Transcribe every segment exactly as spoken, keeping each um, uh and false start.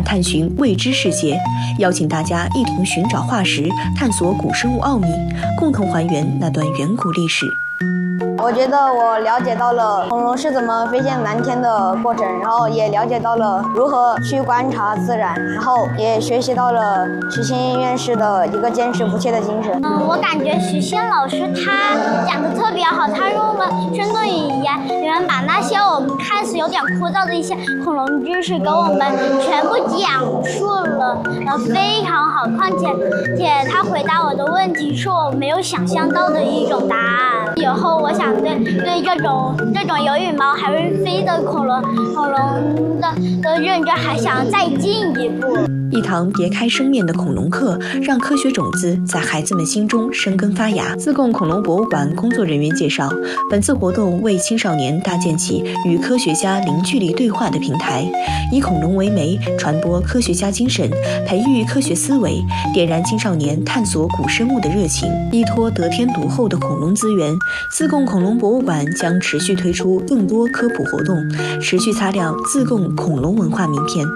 探寻未知世界，邀请大家一同寻找化石，探索古生物奥秘，共同还原那段远古历史。 我觉得我了解到了恐龙是怎么飞向蓝天的过程，然后也了解到了如何去观察自然，然后也学习到了徐谦院士的一个坚持不懈的精神。 嗯，我感觉徐谦老师他讲的特别好，他用了生动语言，里面把那些我们开始有点枯燥的一些恐龙知识给我们全部讲述了，呃，非常好。况且，且他回答我的问题是我没有想象到的一种答案。以后我想对对这种这种有羽毛还会飞的恐龙恐龙的的认知还想再进一步。 一堂别开生面的恐龙课，让科学种子在孩子们心中生根发芽。自贡恐龙博物馆工作人员介绍，本次活动为青少年搭建起与科学家零距离对话的平台，以恐龙为媒，传播科学家精神，培育科学思维，点燃青少年探索古生物的热情。依托得天独厚的恐龙资源，自贡恐龙博物馆将持续推出更多科普活动，持续擦亮自贡恐龙文化名片。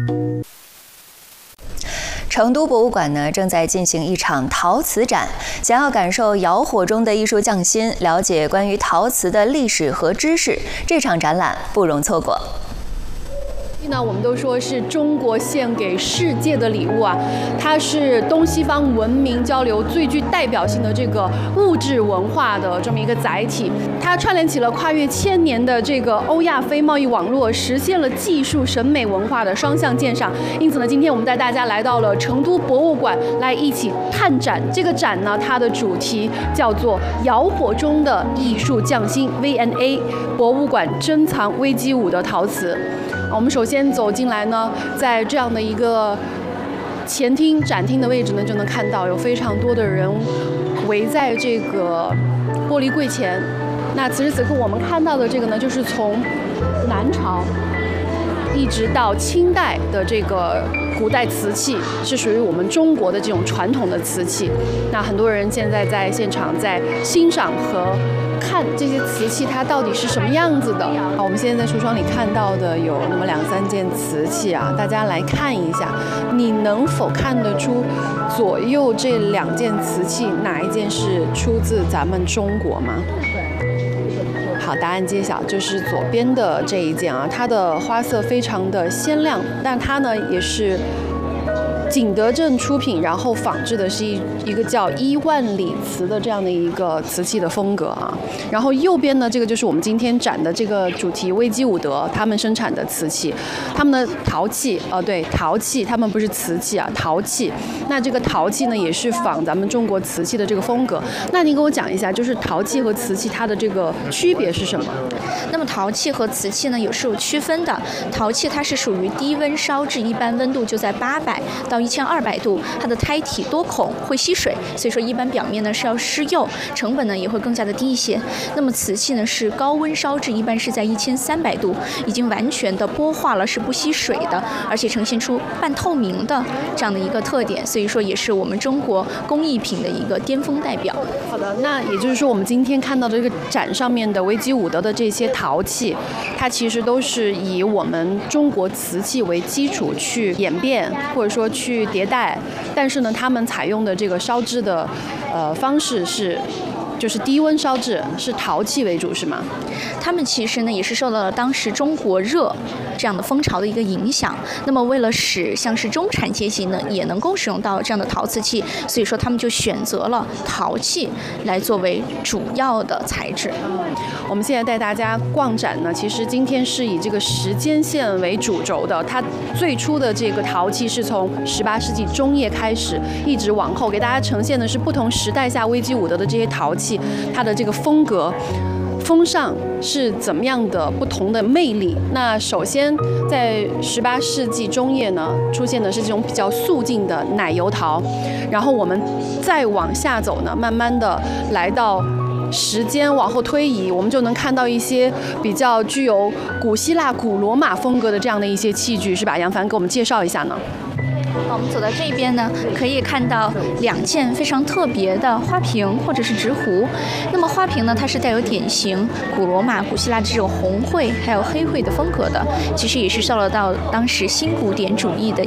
成都博物馆呢正在进行一场陶瓷展，想要感受窑火中的艺术匠心，了解关于陶瓷的历史和知识，这场展览不容错过。 那我们都说是中国献给世界的礼物啊，它是东西方文明交流最具代表性的这个物质文化的这么一个载体，它串联起了跨越千年的这个欧亚非贸易网络，实现了技术、审美、文化的双向鉴赏。因此呢，今天我们带大家来到了成都博物馆，来一起探展。这个展呢，它的主题叫做“窑火中的艺术匠心 V and A”， 博物馆珍藏微击五的陶瓷。我们首先走进来呢，在这样的一个前厅展厅的位置呢，就能看到有非常多的人围在这个玻璃柜前。那此时此刻我们看到的这个呢，就是从南朝一直到清代的这个古代瓷器，是属于我们中国的这种传统的瓷器。那很多人现在在现场在欣赏和看这些瓷器它到底是什么样子的。好，我们现在在橱窗里看到的有那么两三件瓷器啊，大家来看一下，你能否看得出左右这两件瓷器哪一件是出自咱们中国吗？好，答案揭晓，就是左边的这一件啊，它的花色非常的鲜亮，但它呢也是景德镇出品，然后仿制的是一一个叫伊万里瓷的这样的一个瓷器的风格啊。然后右边呢，这个就是我们今天展的这个主题微击五德他们生产的瓷器，他们的陶器，呃，对，陶器，他们不是瓷器啊，陶器。那这个陶器呢，也是仿咱们中国瓷器的这个风格。那您给我讲一下，就是陶器和瓷器它的这个区别是什么？ 那么陶器和瓷器呢，有是有区分的。陶器它是属于低温烧制，一般温度就在八百到一千二百度，它的胎体多孔，会吸水，所以说一般表面呢是要施釉，成本呢也会更加的低一些。那么瓷器呢是高温烧制，一般是在一千三百度，已经完全的剥化了，是不吸水的，而且呈现出半透明的这样的一个特点，所以说也是我们中国工艺品的一个巅峰代表。 好的，那也就是说我们今天看到的这个展上面的微击五德的这些陶器，它其实都是以我们中国瓷器为基础去演变，或者说去迭代，但是呢，他们采用的这个烧制的呃方式是就是低温烧制，是陶器为主，是吗？ 他们其实呢也是受到了当时中国热这样的风潮的一个影响。那么为了使像是中产阶级呢也能够使用到这样的陶瓷器，所以说他们就选择了陶器来作为主要的材质。 我们现在带大家逛展呢，其实今天是以这个时间线为主轴的。它最初的这个陶器是从十八世纪中叶开始，一直往后给大家呈现的是不同时代下微击五德的这些陶器，它的这个风格风尚是怎么样的不同的魅力。那首先在十八世纪中叶呢，出现的是这种比较素净的奶油陶，然后我们再往下走呢，慢慢的来到时间往后推移，我们就能看到一些比较具有古希腊、古罗马风格的这样的一些器具，是吧？杨帆给我们介绍一下呢。 我们走到这边呢，可以看到两件非常特别的花瓶或者是直壶。那么花瓶呢，它是带有典型古罗马、古希腊这种红绘还有黑绘的风格的，其实也是受到当时新古典主义的